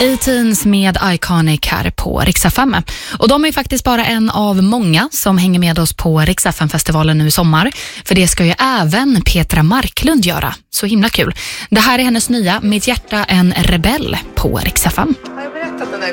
A-Teens med Iconic här på Rix FM. Och de är ju faktiskt bara en av många som hänger med oss på Rix FM-festivalen nu i sommar. För det ska ju även Petra Marklund göra. Så himla kul. Det här är hennes nya Mitt hjärta en rebell på Rix FM.